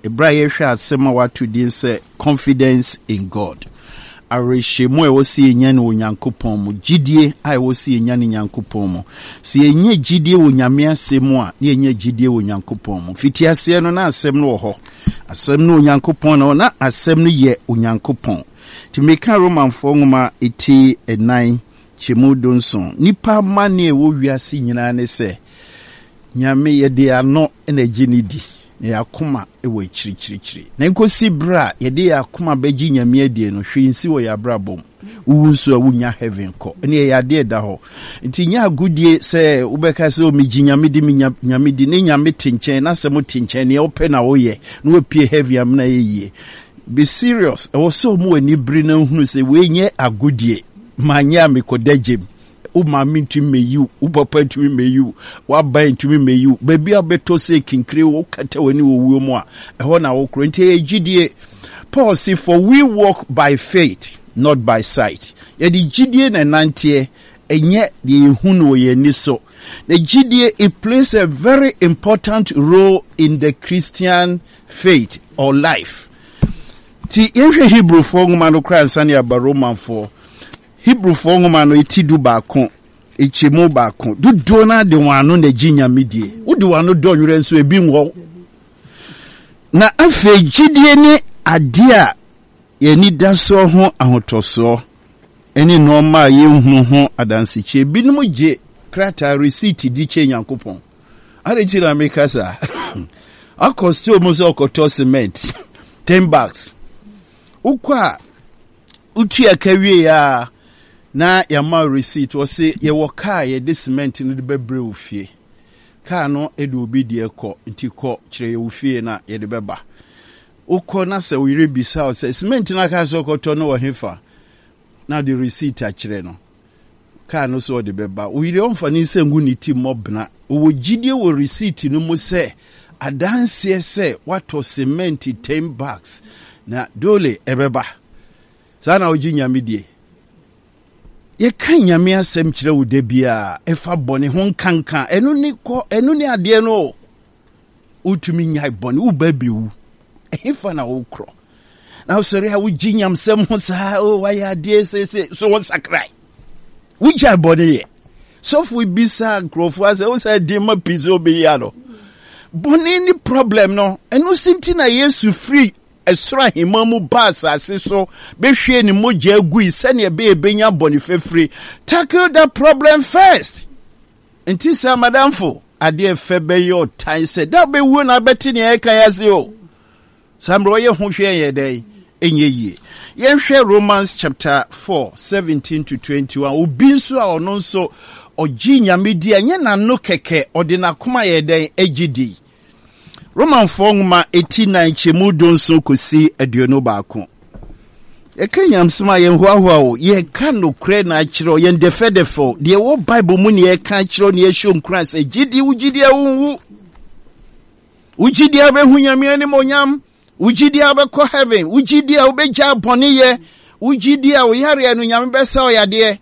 ebra ye hwe asem a wato din say confidence in God. Arehemu e wo si enya ne Onyankopɔn mu, gidie a wo si enya ne Nyankopɔn mu. Si enye gidie wo Nyame asem a, ne enye gidie wo Nyankopɔn mu. Fiti ase no na asem no wo ho. Asem no Onyankopɔn na asem no ye Onyankopɔn. Ti meka Romanfo nwoma eti enan chemu donson. Nipa mane e wo wiase nyina ne se Nyame ye de ano na ginidi. Ne akoma ewe chirichirichiri. Na nkosi bra ye de akoma beji Nyame adie no hwinsi wo ya bra bom. Uwunso awunya heaven ko. Ne ya de da ho. Nti nya agudie se ubeka se o miji Nyame di Nyame di ne Nyame tinchen na se mo tinchen ne ope na wo ye. No pie heavy am na ye. Be serious. E wo so mo ani bri na hunu se we nye agudie. Manya me kodajem. O mami ntumi meyu, o papa ntumi meyu, wa ba ntumi meyu. Baby abeto se kinkire wo kata wani wo wuo mu a ehɔ na wo kro nti egidie. Paul say for we walk by faith, not by sight. Ye di gidie na nantie enye de ehunu wo ye ni so. The gidie it plays a very important role in the Christian faith or life. Ti ehwe Hebrew fo ngoma no kra nsane aba Roman fo. Hebrew for ngoma etidu baako echemu baako dudo na de wano na ginya medie wodi wano do nwere nso ebi nwo na afa gidie ne ade a yeni daso ho ahotoso eni normal ye hu ho adansiche ebinom je krata receipt di che Nyankopon are chira mekasa akosto mo so okoto cement 10 bucks ukwa utu akawie ya na yama receipt wo se ye wo car ye de cement no de bebre wo fie car no e de obi de ekọ nti kọ kire ye wo fie na ye de beba ukọ na se wo yire bisa o se cement na ka so koto no wo hefa na the receipt a kire no car no so de beba wo yire onfa ni se ngu ni ti mobna wo gidie wo receipt no mu se adanse se wato cement 10 bucks na dole ebeba sana oji Nyamedie ye kan Nyame asem kire wo da bia efa bone ho nkanka enu ni ade no utumi nyai bone wo ba biwu efa na wo kro na wo sori ha wo ginyam sem ho sa o wa ya ade se so won sakrai wo jai bone ye so fu bisa krofo ase wo sa de ma pizo be ya no bone ni problem no enu sinti na Yesu free esra himamu basa asiso behwe ni moja agui sane be benya bonife free. Tackle that problem first. Nti sa madamfo ade febe yo tan se da be wu na beti ne eka yase o samro ye ho hwe ye dai enye yie ye hwe Romans chapter 4:17 to 21 obi nso a ono nso ogi Nyamedie anye na no keke ode na koma ye dai agidi. Roman ngoma 89 chemu donso kosi aduonu baako. E kanyam sma ye hwaahwa o ye ka no kre na akiro ye ndefedefo de wo Bible mu ne ye ka akiro ne ye show nkran se gidi wugidi awunwu wugidi abehu Nyame ani monyam wugidi abekọ heaven wugidi a obeja bone ye wugidi a wo yare anu Nyame besa o yade.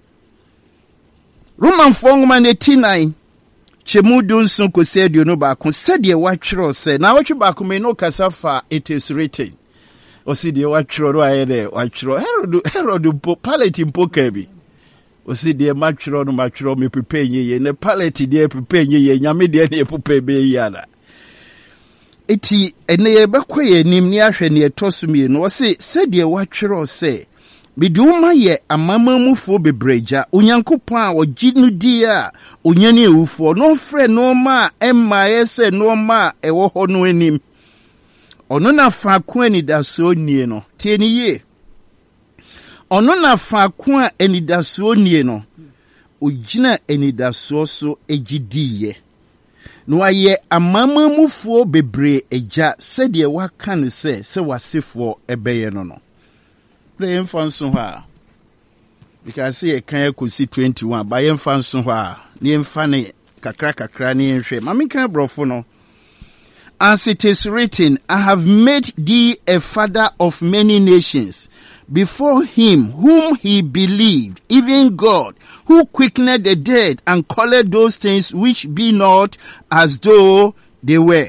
Roman ngoma 89 chemu donso kosi aduonu baako sede watwero se na watwe baako me no kasafa it is written osidi watwero ro ayede watwero Herod po palette mpoka bi osidi matwero no matwero me prepare ye ne palette de prepare ye Nyame de ne prepare be yana eti ene ye bekoye nim ni ahwe ne etosumie no se sede watwero se biduma ye amamamufo bebreja Onyankopon a oginu di a onyane ewufo no frɛ no ma emma yese no ma ewo ho no anim ono na fa ko anidaso nie no tie ni ye ono na fa ko anidaso nie no ogina anidaso so egidiye no aye amamamufo bebre eja sɛde waka no se wasefo ebeye no play fanso ha because say kan yakosi 21 ba yen fanso ha ne mfane kakra ne nhwe mame kan brofo no as it is written I have made thee a father of many nations before him whom he believed even God who quickened the dead and called those things which be not as though they were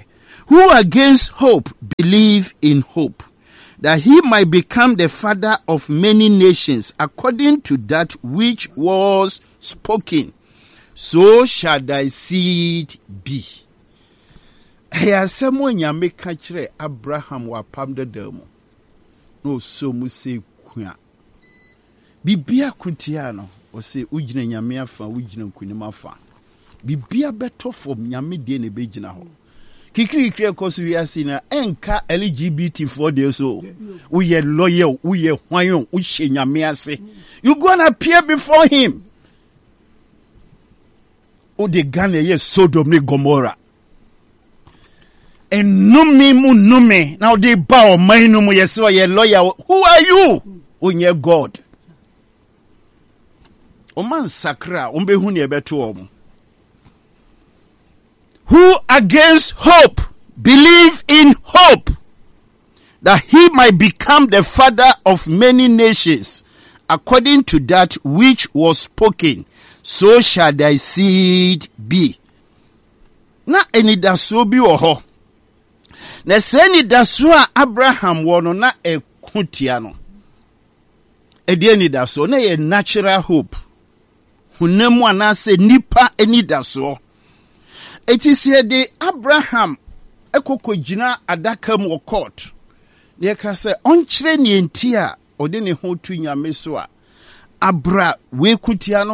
who against hope believe in hope, that he might become the father of many nations, according to that which was spoken. So shall thy seed be. Eya semo nyame ka kire Abraham wa pam dedamo. No so mu se kwa. Bibia kutia no, o se ugina nyame afa, ugina nkunim afa. Bibia beto fom nyame de ne begina ho. Kikiri koso wi asina enka LGBT for de so. We ye loyal, we ye hwan, we hye nyame ase. You go and appear before him. O de Ghana ye Sodom ni Gomorrah. And nume now they bow mainumu yeso ye lawyer. Who are you? Onye God. Oman sakra umbe huni ebetu omu. Who against hope believe in hope, that he might become the father of many nations, according to that which was spoken. So shall thy seed be. Na eni daso bi oho. Na seni daso a Abraham wono na ekutia no. Edi eni daso na ye natural hope. Hunemu anase nipa eni daso. It is here the Abraham ekoko jina adaka mu court. Ne ka se onkyere ne ntia ode ne ho tu nyame so a abra we kutia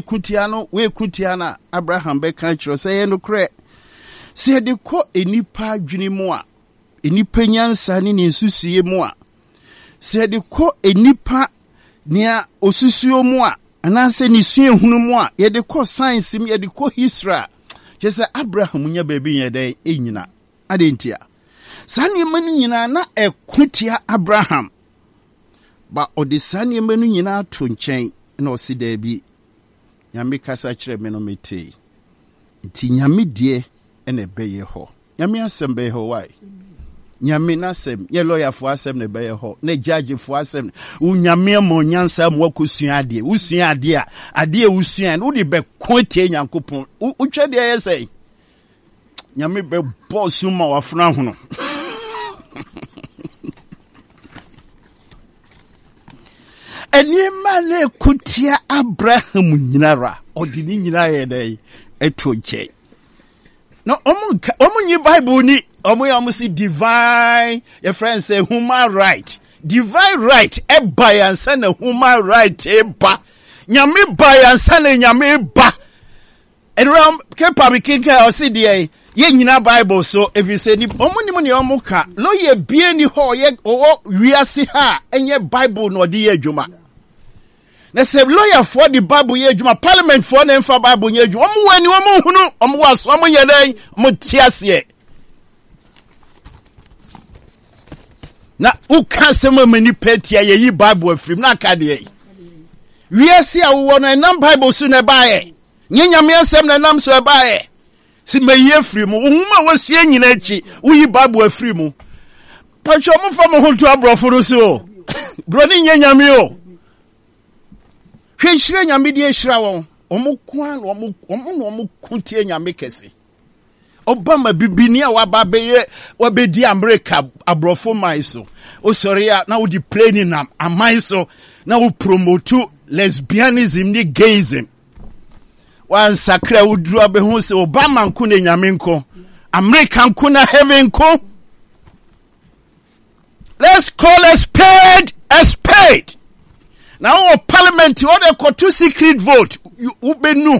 no Abraham be kan kyerɛ sɛ ye no korɛ se de kɔ enipa adwene mu a enipa nyansa ne nsusuye mu a se de kɔ enipa nea osusuo mu a anase ne sue hunu mu a ye de kɔ science mu ye de kɔ history Jese Abraham nya baby yede enyina adentia sane manu nyina na ekutia Abraham ba odi sane manu nyina to nkyɛn na osi da bi nyame kasa kyerɛ me no mete nti nyame die ene beye ho nyame asɛm beye ho why nyame nasɛm ye lawyer fo asɛm ne beye ho na judge fo asɛm unyame mo nyansa mo akosua ade usua ade a ade usua no de be kontie nyankopɔn utwa de ye sɛ nyame be boss ma wafuna hono eni male kutia Abraham nyinara odini nyina ye dai etonche no omunyi Bible ni omu si divine your friend say human right divine right e ba yansa na human right e ba nyame ba yansa na nyame ba enram kepa bi kinka o si de ye nyina Bible so if you say ni omu ni omu ka lo ye bie ni ho ye o wiase ha enye Bible no de ye adwuma na se lawyer for the Bible ye adwuma parliament for na mfa Bible ye adwuma omu wani omu hunu omu waso omu ye dan omu tiase na uka sema mani petia ye yi Bible afrim na aka de wiase a wo no enam Bible so na baaye nyanyame asem na nam so baaye si mayi afrim uhuma wasue nyina achi uyi Bible afrim pacho mo fa mo hoto abrofo no so bro ni nyanyame o hwehire nyame die hira won omukwan omu kuntie nyame kese Obama bibini a wabedi America abrofo mai so o sorry na wo di planning am amai so na wo promote lesbianism ni gayism wan sakra wo duru abehu se Obama nko na nyame nko America nko na heaven nko. Let's call a spade a spade. Now parliament what they call two secret vote ubenu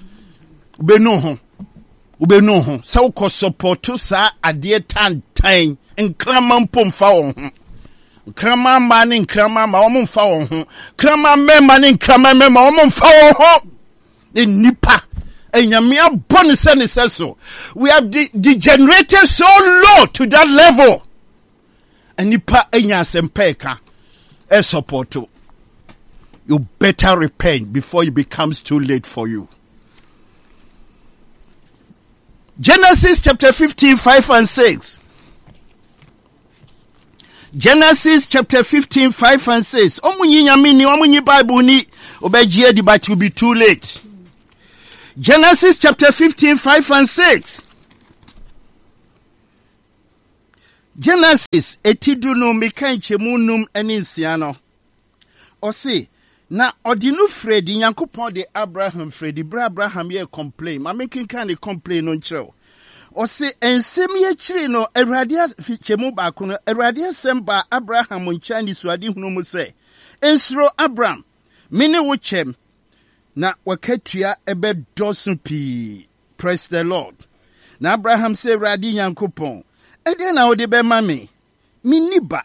ho sa uko support sa ade tantan nkrama mpom fa wo ho nkrama ma ne nkrama ma wo mfa wo ho nkrama mema ne nkrama mema wo mfa wo ho nipa enyame abone se so we have degenerated so low to that level and nipa enya sempeka e support. You better repent before it becomes too late for you. Genesis chapter 15, 5 and 6. Genesis chapter 15, 5 and 6. Omunyi nyamini, omunyi Bible ni, obejie di but will be too late. Genesis chapter 15, 5 and 6. Genesis etidu meka nchemu num ene nsia no. Ose na odinu Fredi Nyankopon de Abraham Fredi bra Abraham ye complain. Ma making kind of complain no nchero. Ose ensem ye chiri no Awurade chemu ba ko no Awurade semba Abraham nchani suade hunu mu se ensuro Abraham mene wo chem na wakatua ebe dosun pi. Praise the Lord. Na Abraham say Awurade Nyankopon ede na ode be ma me miniba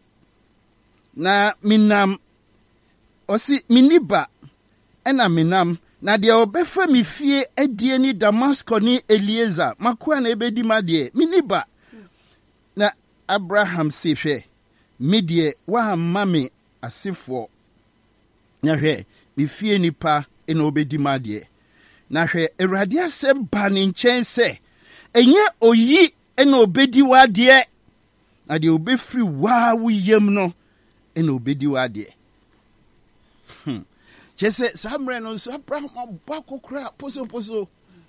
na minam osi miniba ena minam na de obefa mi fie adie ni Damascus ni Eliezer makoa na ebedi ma de miniba na Abraham se hwe medie wa mame asefo na hwe mi fie nipa ena obedi ma de na hwe Awurade asem ba ne nchen se enye oyi ena obedi wa de na de obefri wa wuyem no ena obedi wa de Chese samre no so Abraham abako kra poso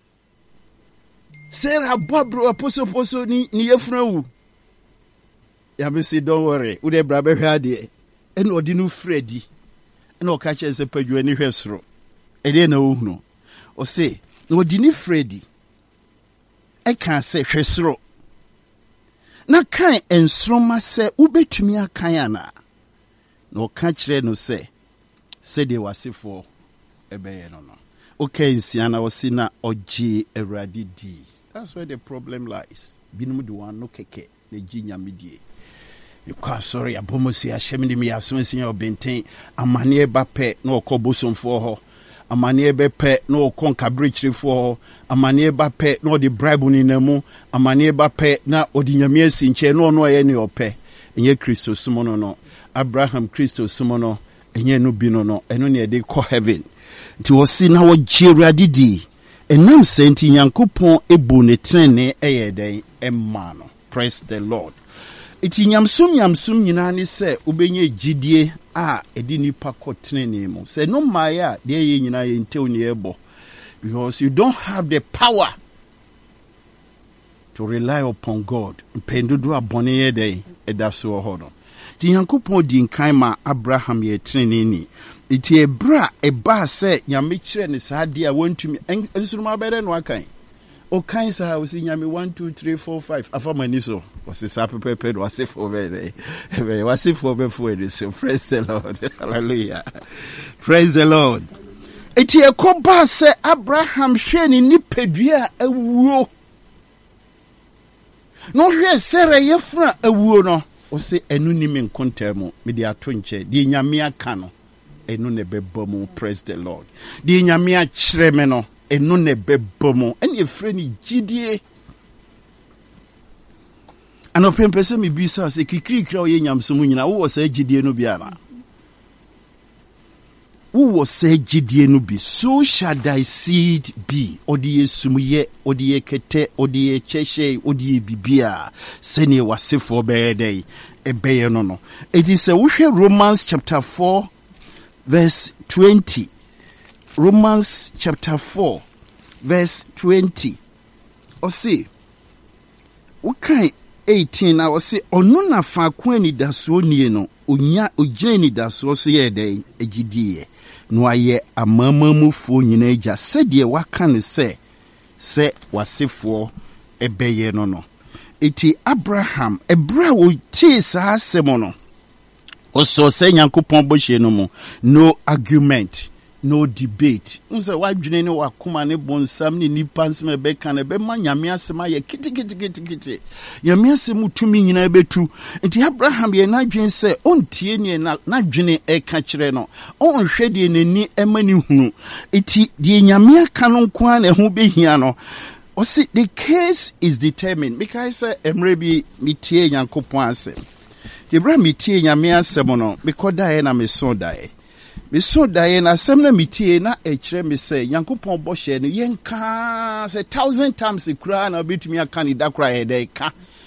Sarah babro poso ni yefunu ya me say don't worry we dey bra be hwa de ena odi no Fredi ena o ka chese padwa ni hwesoro e dey na ohunu o say na odi ni Fredi e kan say hwesoro na kan ensroma se ubetumi akan ana na o ka kire no say said they were for a bear no. Okay, Siana was sina oji Awurade di. That's where the problem lies. Binum do one no keke, the jinya midie. You can't sorry, abomosi a shemini me as soon as you benten, a manie bape no coboson for her, a manie bepe no conca bridge for her, a manie bape no the bribe in the mo, a manie bape na odinyamia sinche no any ope. And ye Christo sumono no, Abraham Christo sumono. Enye no bino no eno ne de ko heaven nti wo si na wo gye didi enam senti Nyankopon ebu ne trene eyeden emma no. Praise the Lord. Iti nyamsum nyina ne se ubenye gidie a edi nipa ko trene mu se no maya de ye nyina ye ntew ne ebo because you don't have the power to rely upon God. Mpendudu abone ye den edaso ho no. Ti Nyankopon di nkan ma Abraham ye trene ni iti ebra eba se nyame kire ne saade a wantumi ensuruma bere no akan o kan sa o si nyame 1 2 3 4 5 afamani so o se sa pepe do asefo bere wasefo be for it. So praise the Lord. Hallelujah. Praise the Lord. Iti ekoba se Abraham hwe ni nipadua awuo no hwe sere yefra awuo no o se enu ni me nkontamo me de ato nche de nyame aka no enu ne bebomu. Praise the Lord. De nyame a kire me no enu ne bebomu ene efre ni gidie ano pempese me bisa se kikirikira o ye nyamso nyina wo sa gidie no bia na wo sa gidie no bi so shall thy seed be odi esumuye odi ekete odi echeshe odi bibia sene wasefo beedey ebeye no. It is a Romans chapter 4 verse 20. Romans chapter 4 verse 20. O see okay 18 na o see onu na fa kwani daso nie no onya ogirani daso so ye den agidie no aye amamamufo nyina agya sede waka ne se wasefo ebeye no. Iti Abraham ebra wo ti sa asemo no oso se Nyankopon bohye no mu no argument no debate unse wadwene ne wakoma ne bonsam ne nipa nsem be kan be ma nyame asem aye kiti nyame asem tumi nyina betu nti Abraham ye na dwen se ontie ne na dwene e ka kire no onhwe de nani emani hunu iti de nyame aka no nko an ehu behia no. O see, the case is determined because emrebi mitie Nyankopon asem. The bra mitie nyame asem no because dae na me so dae na asem na mitie na ekire me say Nyankopon bohye no yenka say 1,000 times kura na betumi aka ni da kura he dey ka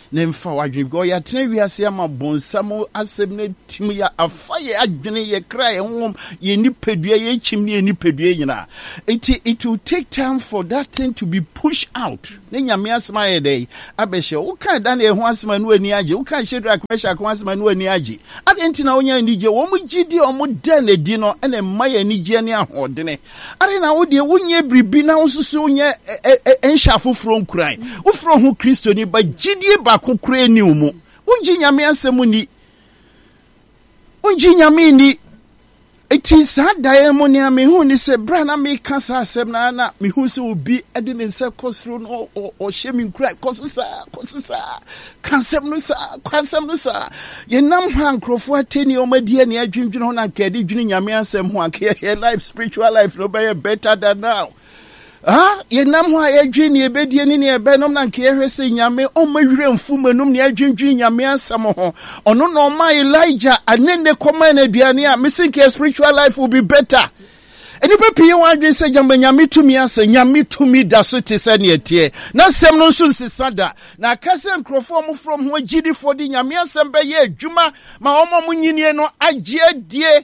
Nemfa wadwene go ya tena wiase ama bonsam asem na tim ya afa ye adwene ye kra ye hom ye nipadua ye chim ne nipadua nyina. It will take time for that thing to be pushed out. Ne nyame asema ye dey abehye wo kan da na ho asema no ani age wo kan Shadrach Meshach ho asema no ani age adenti na wonya anije wo mu gidi o mu da na di no ene maye anije ne ahodene are na wo de wonye bribi na wo susu wonye ensha foforo nkran wo fro ho Kristo ni ba gidi ba kokore ni mu wonji nyame asem ni wonji nyame ni eti sa dae mo ne me hu ni se bra na me ka sa asem na me hu se obi ede ne se kosro no o shemi nkran kosisa kansem no sa ye nam ha nkrofo ateni o madie ne adwindwene ho na nkade dwene nyame asem ho anke ye life spiritual life no be better than now. Ye nam ho ayedwi ne ebedie ne ebenom na nke ehwese nyame o mawire mfumanum ne adwindwi nyame asam ho ono no ma Elijah anene koma na aduane a mesinke spiritual life will be better. Enipa pie wadwen se jamba nyame tumi ase nyame tumi da so te se ne etie na sem no nso nsisada na akase nkrofo mo from ho gidi for di nyame asem be ye adwuma ma omo mo nyinie no agye adie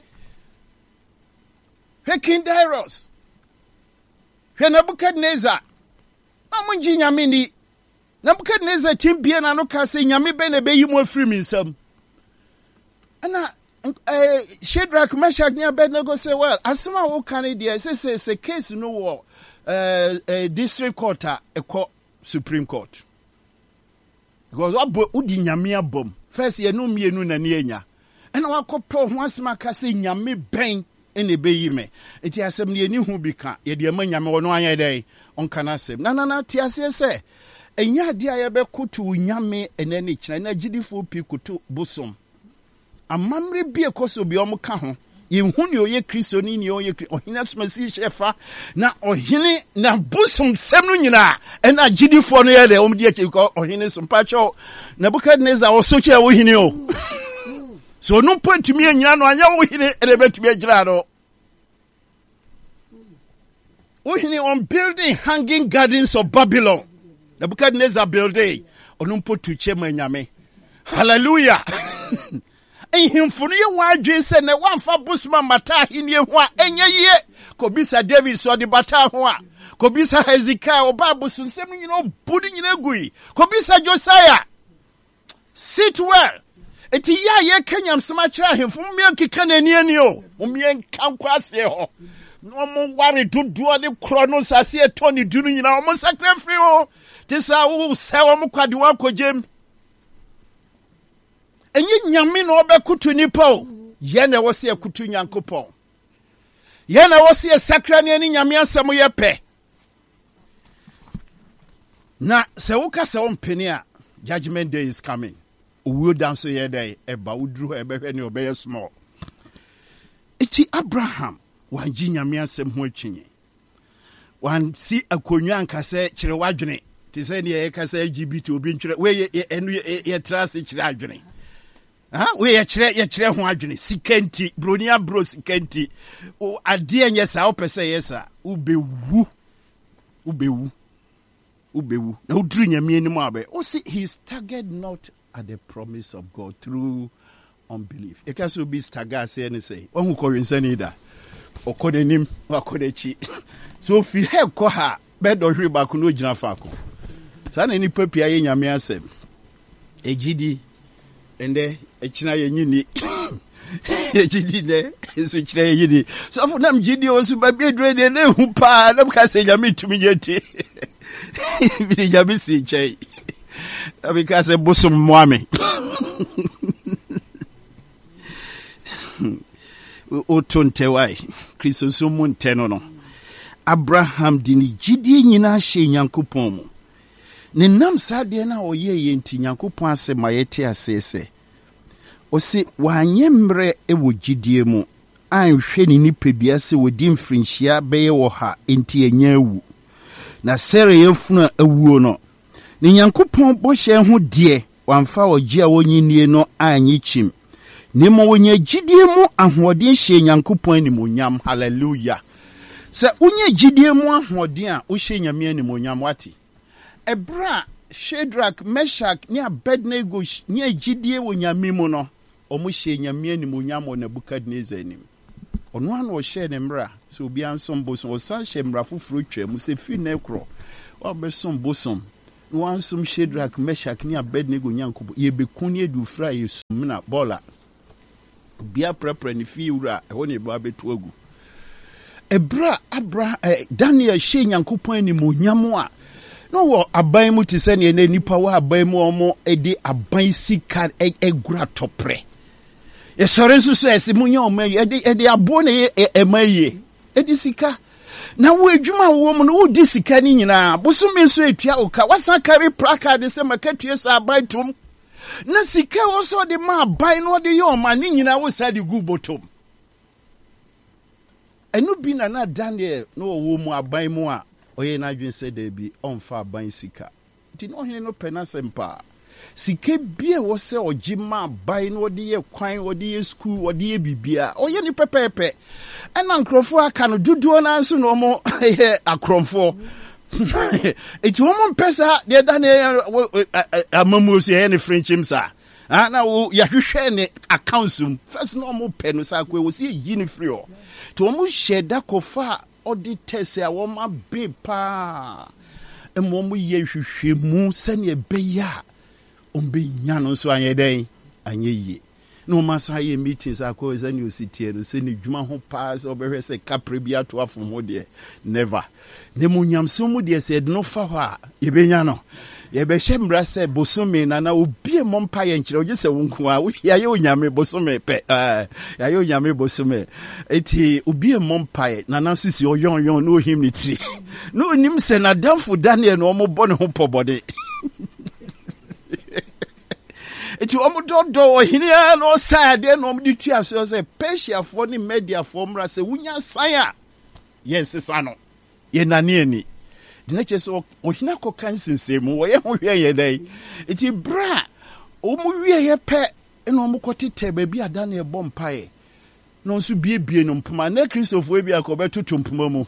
Hekin Dairos Nebukadnezar amunji nyame ni Nebukadnezar timbie na no ka se nyame be na be yi mo afiri mi nsam ana Shadrach Meshach ne Abednego say well asema wo kan dey say case no wo district court a Supreme Court because udi nyame abom first ye no mienu na ne anya ana wakopɛ ho asema ka se nyame ben ene be yi me eti asem ne ni hu bi ka ye de ma nyame wono anya dai onka na asem na ti ase se enya de a ye be kutu nyame ene ne kira na gidifo pi kutu bosom amamre bi ekoso bi om ka ho ye hu ne oye Kristo ni ne oye ohina smasi shefa na ohine na bosom sem no nyina ena gidifo no ye de om de ko ohine sompacho Nebukadnezar wo so che wo hine o so no point me nyina no anya wo hine elebetumi agira no wo hine on building hanging gardens of Babylon Nebukadnezar building ono potu chema nyame hallelujah ehimfunu ye wadwe se ne wamfa busuma mata hine ho a enye ye kobisa David so de bata ho a kobisa Hezekiah obabu sunsem nyina obudi nyina gui kobisa Josiah sit well eti ya ye kanyam sema kira hemfo mmia kika na ani o mmia kankwase ho no mo ware dudu de kro no sase etoni dunu nyina mo sakra free o tisa wo se wo mo kwade wa kojem enyi nyame no obekutu nipa o ye na wo se akutu nyankopon ye na wo se sakra ne ani nyame asem ye pe na se wo ka se wo mpeni a judgment day is coming. We dance here day eba udru ebe ne obeye small. Eti Abraham wan nyame asem ho atwinye. Wan si akonwa anka se kire wadwene. Ti se ne ye ka se LGBT obi ntwere we enu ye trase kire adwene. We ye kire ho adwene sikanti bronia bro sikanti o ade enye sa opese yesa ubewu na udru nyame anim abe o see he staggered not at the promise of God through unbelief. It can so be stagger say and say, one who call insanida or call the name or call the chi. So if you have call her, bed or read back no jinafako. San any puppy I in your measem. A GD and there a china yini. A GD there is which they yidi. So for them GD also by bed ready and then who pa, them can say Yami to me yet. Yami see chay. Because a bosom mwame. Otonte wai. Kristo sumun tenono. Abraham dini jidi nyina she nyankopon mu. Ne nam sade na oye yenti nyankopon ase mayete asese. Osi wanye mre ewo jidie mu. Anhwe ni nipadua se wodi mfrinhia beye wo ha enti enya ewu. Na sere yefunu awuo no. Ni nyankopon bɔhyɛ ho de wamfa ogye a wonyinie no anyi chim ni mo wonya gidie mu ahoɔden hye nyankopon animonyam hallelujah sɛ wonya gidie mu ahoɔden a wo hye nyame animonyam wati ebra Shadrach, Meshach, ni Abednego, ni Jidie wo nyame mu no. Omo hye nyame ni mo nyamo Nebukadnezar nim. Ono an wo hye ne mra, so obi ansom bosom, o san hye mra foforo twa mu se fi na ekro. Wa besom bosom. No ansom Shadrach, Meshach, ni Abednego nyankobo. Ye bekuni edu fra yesum na bola. Bia prepare ni fi wura, ho ne ba betu agu. Ebra Daniel hye nyankopon ni mo nyamo a no wo aban mu ti se ne nipa wa aban mu omo edi aban sika egura topre ye sore nso so ese mu nya omo edi abo ne emaye edi sika na wo adwuma wo mu no wo di sika ni nyina bosome so etua oka wasa carry placard se makatue so aban tum na sika wo so de ma aban no de yo ma ni nyina wo sa de gu botom enu bi na Daniel no wo mu aban mu a oye na adwen se da bi onfa aban sika ti no hene no pena sempa sika bia wo se ogima aban no de ye kwan wo de ye school wo de ye bibia oye ni pepepe ena nkrofo aka no duduo na nso no mo akromfo eti wo mo pesa de Daniel amamu so ye ne frenchim sa na wo ya hwehwe ne accounts first no mo pe no sa ko wo se yi ni free o to mo sheda kofa auditors a woma be pa emomu ye hwehwemu sane beya ombe nya no so anyeden anyeye no masa ye meetings akọ sane ositie no sane dwuma ho pa se obehwe se kapre bia to afom ho de never ne munyamso mu de se no fa ho a ye benya no ye be hye mra se bosome na obi mompa ye nkyere oje se wonku a ya ye onyame bosome pe ya ye onyame bosome eti obi mompa ye na sisi oyon no him ni tri no nim se na damfo Daniel no mo bone ho pobode eti omo dodo ohini no side no di tua so se Persia fo ni media fo mra se wunya san a yes sano ye nane ani the nature so ohina ko kansense mu wo ye ho hwe ye dai eti bra o mu wie ye pe eno mo kotete ba bi adane e bompae no nso biebie no mpoma na Christopher bi akobeto tompoma mu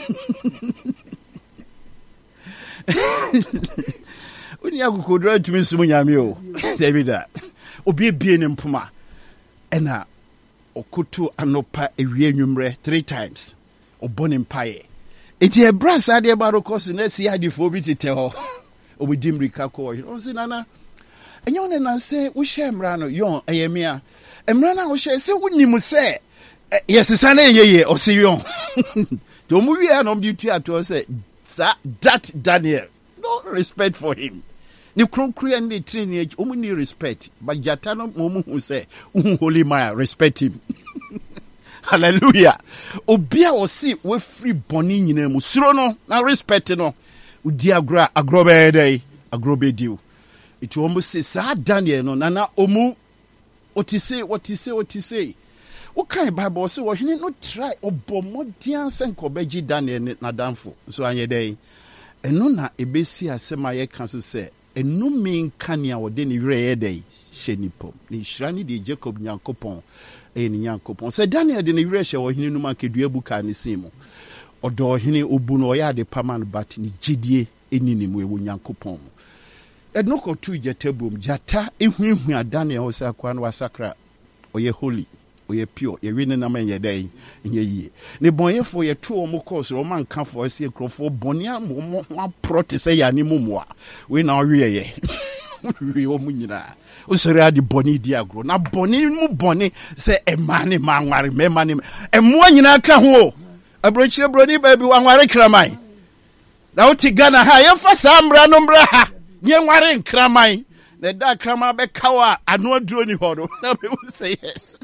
oni akokodra tumi sumu nyame o sebida obiebie ne mpoma ena okoto anopa ewie nwumre 3 times obone mpae eti ebra sade barokosu na si adifo bi tete ho obidim rika ko o si nana enyo ne nanse wo hye mra no yon eyemia emra na wo hye se wonim se yesisa na yeye o si yon to mu wi na omdi tu ato se that Daniel no respect for him ni kronkru and the training omu ni respect but jata no mu hu se holy man respect him hallelujah obia o si we free boni nyina mu suro no na respect no udi agrobe dey agrobediu it omu se sa Daniel no na omu otise o kai Bible say wo hene no try obomodian senko beji Daniel na danfo so anye dey eno na ebesi asema ye kan so se enu min kania wo de ni were dey hyenipom ni shrani de Jacob Nyankopon ni Nyankopon se Daniel de ni were hye wo hene no ma kedua buka ne simu odo hene obu no ya de paman bat ni gidie enini mu ewo Nyankopon edno ko tu jetabum jata ehuehu Daniel wo se akwa no wasakra oye holy oye pure ye wini na men ye dey nye yie ne bonyefo ye to omo course o man kan for se krofo bonia mo proti se ya ni mumwa we na wie ye we o munyina o sere adi boni di agro na boni mu boni se emane manware memane emwa nyina ka ho abrochire broni ba bi wanware kramai na uti Ghana ha ye fa samra no mra ha nye nware nkramai na da krama be kawa anu aduro ni ho no na be say yes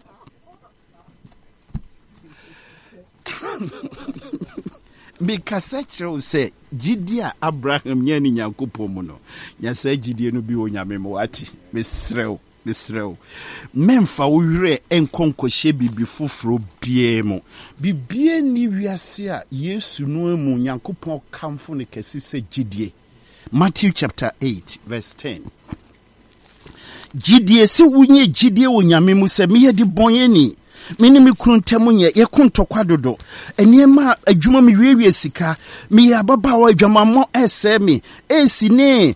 Mikasa chiro se jidia Abraham nyani Nyankopon mu no nya sa jidie no bi onyame mo ati mesrew memfa wo wire enkonkɔhye bibi foforo bie mu bibie ni wiase a Yesu no mu Nyankopon kamfo ne kesi se jidie Matthew chapter 8 verse 10 jidie se wunye jidie onyame mu se meye di bonyeni Minimi Kruntemunya, Yakunto Quadodo, and Yema, a Juma Miria Sika, Mia Baba, Jamamo, Semi, Sine,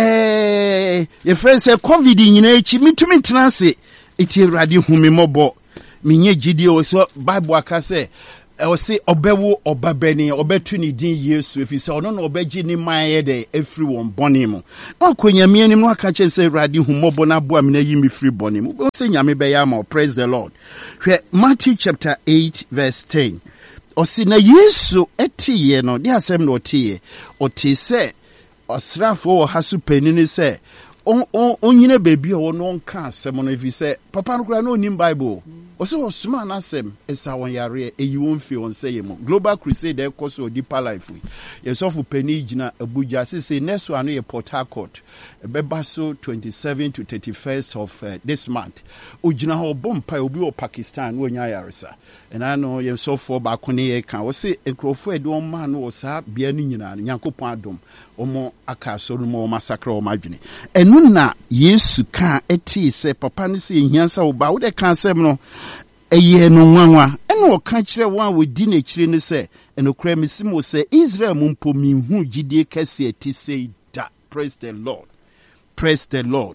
your friend said, COVID in H, me to me transit. It's a radio humimobo. Minye Gidio, so Bible Akase. I will say Obewo Obabeni Obetuni din Yesu if you say no obeji ni maye de everyone bonimu. No kwenya mi anim no aka che say radio humobo na bo amina yi mi free bonimu. Bo say nyame be ya ma praise the Lord. Matthew chapter 8 verse 10. Osi na Yesu etiye no de asem no otiye. Oti se osrafo hasu penini se onyine baby o no nka asem no if you say papa no kura no nim Bible. Also, Osman Asem is our yare, a you won't feel on say Global Crusade, of course, or deeper life. Yes, of Penijina, Abuja, say next one, a Port Harcourt, a Bebaso 27 to 31st of this month. Ujina ho bompa obi o Pakistan, when yarisa. And I know you so for Bakone can was say a crowfed one man was up, Bianina, Yanko Padum, or more Akaso, more massacre or margin. And Nuna, yes, you can't say Papa Nisi, Yansa, about the cancer. Eye no nwanwa ene wo ka kire wan we di na kire ne se eno kra misimo se Israel mumpo mi hu gidie kase ati sei da. Praise the Lord. Praise the Lord.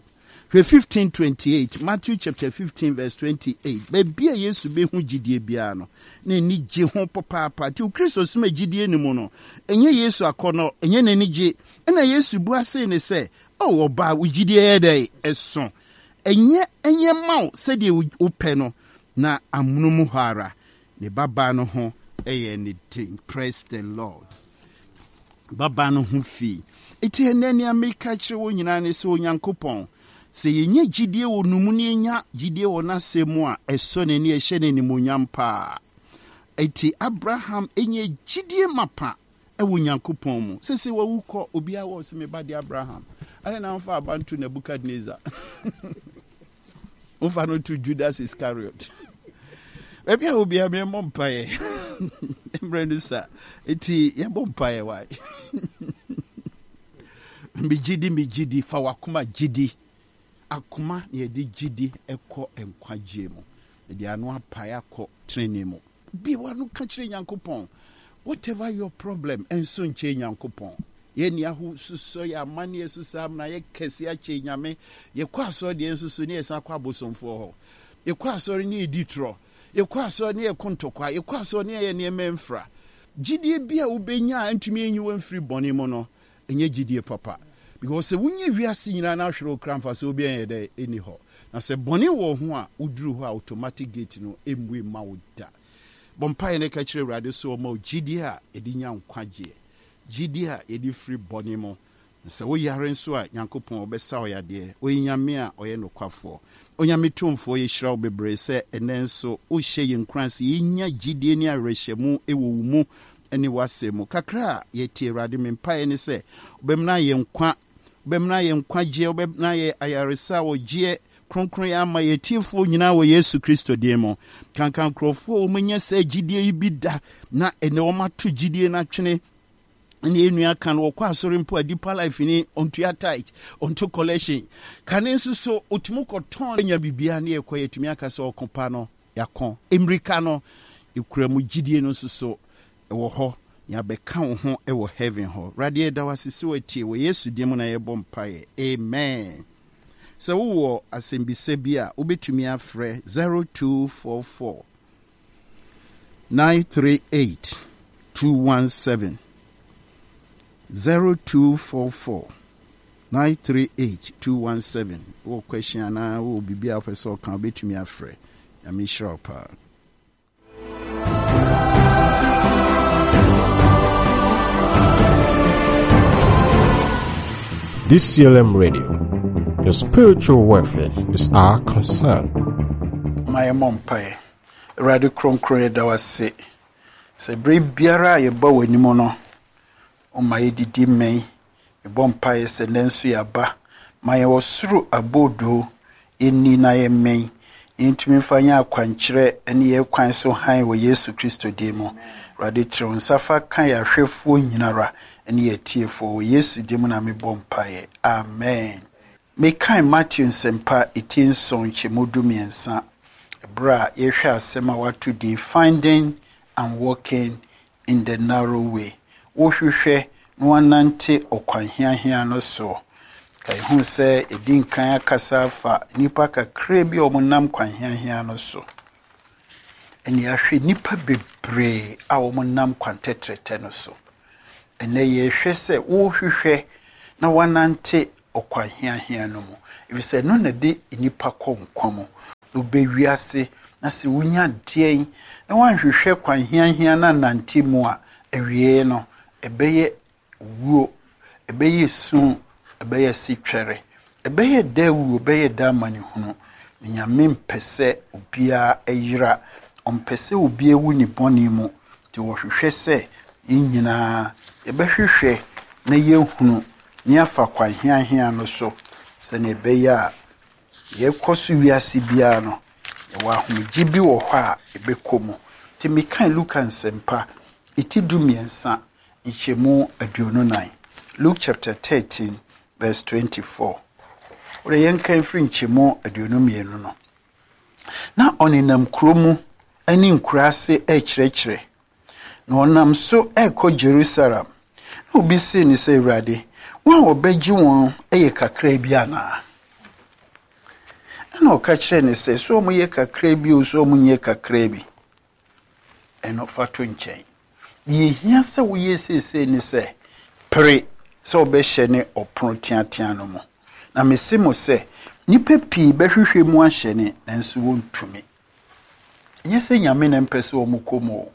15:28 Matthew chapter 15 verse 28 be bia Yesu be hu gidie bia no na ni je ho papa ti Kristo sima gidie ni mu no enye Yesu akono enye na ni je na Yesu bu ase ne se o oba wo gidie ye dai eso enye maw se de wo pe no na amunumu hara ne baba no ho anything. Praise the Lord. Baba no ho fi iti enani ameka kire wo nyina ne se onyankopon se yenye gidie wo numu ne nya gidie wo na semu a eso ne ne ehye ne nimonyam pa iti Abraham enye gidie mapa ewo nyankopon mu se wawuko obi a wo se me bade Abraham ane na mfa abantu Nebukadnezar mfa no to Judas Iscariot. Maybe I will be a mere mompaye. Embrenusa. Eti ya mompaye why. Mijidi fa wakuma jidi. Akuma ye di jidi eko enkwa jemo. Edi anu apaya ko trenemo. Bi wanu kachire Nyankopon. Whatever your problem enso nche Nyankopon. Ye ni ahu suso ya mani yesu sam na ye kesi ache nyame ye kwa so de ensusu ni esa kwa bosomfo ho. Ye kwa so ni editro. Ye kwa so ni ekontokwa, ye kwa so ni ye nememfra. Gidie bia ubenya antumi enyi wamfiri bone mo no, enye gidie papa. Because se wunye wiase nyina na hwere okramfa so obi enye de eni ho. Na se bone wo ho a uduru ho automatic gate no emwe ma wo da. Bompa ne ka kire Awurade so mo gidie a edinya nkwaje. Gidie a edi free bone mo. Se wo yare nso a Nyankopon obesa oyade. Oyinyame a oye nokwafo. Onyame tumfo ye hira obebre se enenso o hye ye nkranse yenya gidie ni arehemu ewo mu ene wasemu kakra ye tie Awurade mempae ne se obemna ye nkwa je obemna ye ayaresa wo je kronkron ya ma ye tiefo nyina wo Yesu Kristo demo kankan krofo o menya se gidie bi da na ene o mato gidie na twene ni enu aka no kwa asori mpo deeper life ni onto ya tight onto collection kanenso so otumu koton nya bibia na ekwa yetumi aka so okopa no yakon emrika no ekuramu gidie no so ewo ho ya beka wo ho ewo heaven ho radie da wasisi watie wo Yesu dim na yebo mpae amen. So wo asembise bia obetumi afre 0244 938 217 0244 938 217. Wo question na wo bibia person kan betumi afre ya me sure pa. DCLM Radio. Your spiritual welfare is our concern. My mom pay. Radio Kronkron da wase. Se bre biara ye ba wani mo no. O my didi men. E bom pae se nensu ya ba. Ma ye wosuru abodo eni na ye men. Intumi fanya akwankyere ene ye kwan so han wo Yesu Kristo demo. Radio Tron safa kan ya hwefo nyinara ene ye tiefo wo Yesu demo na me bom pae. Amen. Me kan Matthew nsempa etinson chemodu miensa bra yehwa asema watu di finding and walking in the narrow way. Wo hwehwe no wanante okwanhiahia no so. Kai hu se edin kan akasa fa nipa kakra bi omunam kwanhiahia no so. Eni ahwe nipa bebre a omunam kwantetrete no so. Ene yehwe se wo hwehwe na wanante okwanhiahia no mu. If say no na de nipa konkomo obewiase na se wunya de na wanhwehwe kwanhiahia na nante mu a awie no ebeye wuo ebeye sun ebeye sitwere ebeye dawu ebeye damani hunu nyame mpese obia eyira ompese obia wu ni boni mu ti wo hwehwe se yinyina ebehwehwe na yehunu ni afa kwanhiahia no so se na ebeye a yekoso wiase bia no wa ahomgye bi wo hɔ a ebekomu ti mekan Luka nsempa itidu miensa ichemu aduonunan. Luke chapter 13 verse 24. Ore yenkan firi nchemu aduonu mienu no. Na oninam kromu ani nkurase ekyerɛkyerɛ. Na onam so ekɔ Jerusalem. Na obi se ni sɛ Awurade, wɔn a obegye wɔn eye kakra bi ana. Na ɔka kyerɛ ne sɛ so ɔmo ye kakra bi o so ɔmo nye kakra bi. Ɛno fato nkyɛn. Ye hia sɛ wo ye sese ni sɛ pere sɛ obɛhyɛ ne ɔpono tiatia no mu. Na mese mo sɛ nipa pii bɛhwehwɛ mu ahyɛ ne nanso wontumi. Nye sɛ nyame na mpɛ sɛ ɔmo komo.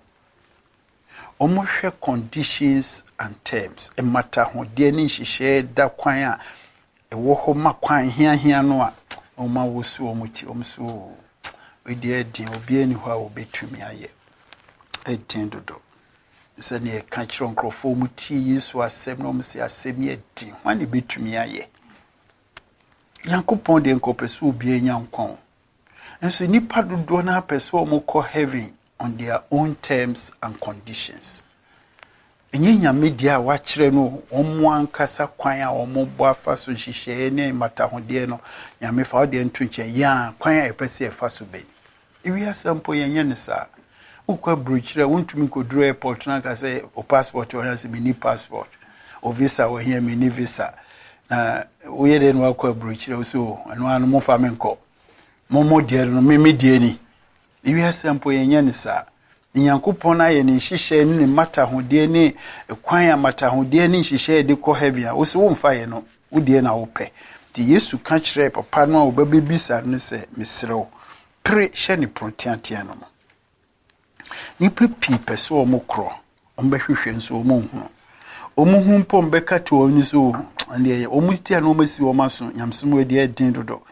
Ɔmo hwɛ conditions and terms. Emata ho de ne nhyehyɛ da kwan a ɛwɔ hɔ ma kwan hia no a ɔma wo so ɔmo ti ɔmo so we de din obi ani hɔ a obetumi ayɛ. Edin dodo. Se ne ka kyerɛ nkrɔfo mu ti Yesu asɛm no mu se asɛm yɛ din hwane betumi ayɛ. Yankopɔn de nkɔpɛso obi anya nkɔn. Nso nipa dodo na apɛso ɔmo kɔ heaven on their own terms and conditions. Enye nyame dia a wakyerɛ no ɔmo ankasa kwan a ɔmo bɔ afa so hyehyɛ ne matahode no nyame fa ɔde nto nkyɛn ya kwan a ɛpɛsɛ ɛfa so bɛni. Ewi asɛmpo yɛnyɛ ne saa. Ukwa brochire wontumi kodro airport na ka say o passport o yanse mini passport o visa o here mini visa na wo ye den wa kwa brochire so anu anu mo fa menko mo de no me de ni iwi asempo yenye ne sa nyankopon na ye ne hihye ne mata hode ne kwan amata hode ne hihye de ko heaven a wo se wo mfa ye no wo de na wo pɛ ti Yesu ka kyerɛ papa no a wo babebisa ne se mesrew pre hye ne protiatia no. Nipa pii pese omo kro ombehwehwe nso omo hu omo hu mpo mbeka to oni so ande omo tia no masi omo aso nyamsem we de din dodo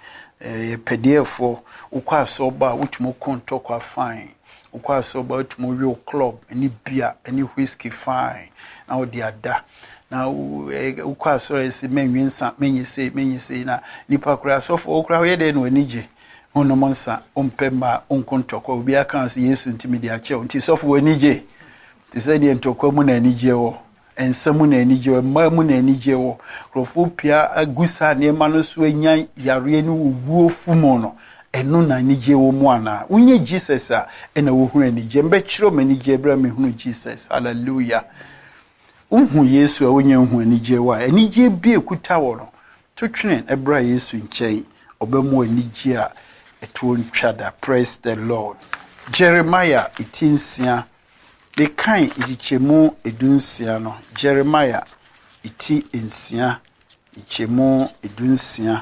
pdf ukwa so ba utumo konto kwa fine ukwa so ba utumo real club ani bia ani whiskey fine na odi ada na ukwa so esi menwensa menyise na nipa kura so fo okura ye de no anije ono monsa ompema onkontokwa obi aka se Yesu ntimi de ache nti sofo anije ti se de ntokwa mu na anije wo ensamu na anije wo ma mu na anije wo krofo pia agusa ne ma no so anya yare ni wuo fumo no eno na anije wo mu ana unye Jesus a ena wo hu anije mbe kiro manije bra me hu Jesus hallelujah unhu Yesu a unye hu anije wo anije bi ekuta wo no to twene ebra Yesu nkyɛn obamu anije a etuonchada. Praise the Lord. Jeremiah itinsia de kan ichemu edunsia no. Jeremiah iti ensia ichemu edunsia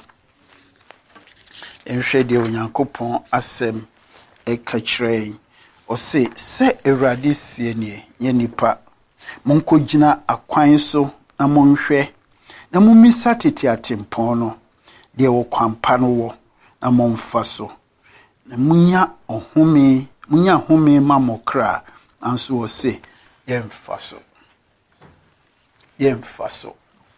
enhwe de onyankopon asem ekakyerɛ o se Awurade sie nie nye nipa monkogina akwan so na monhwɛ na mummisa tete atempɔn no de wo kwampa no wo na momfa so na munya home ma mokra anso o se yemfa so